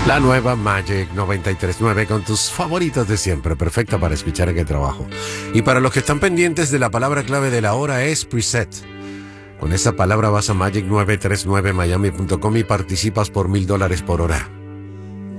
La nueva Magic 93.9 con tus favoritos de siempre, perfecta para escuchar en el trabajo. Y para los que están pendientes de la palabra clave de la hora es preset. Con esa palabra vas a magic939miami.com y participas por $1,000 por hora.